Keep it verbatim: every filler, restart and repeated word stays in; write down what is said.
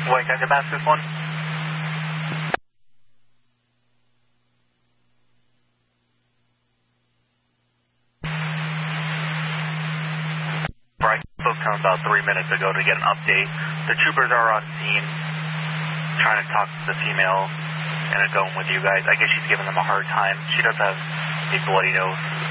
White Guy Damascus one. Right, spoke to him about three minutes ago to get an update. The troopers are on scene, trying to talk to the female and are going with you guys. I guess she's giving them a hard time. She does have a bloody nose.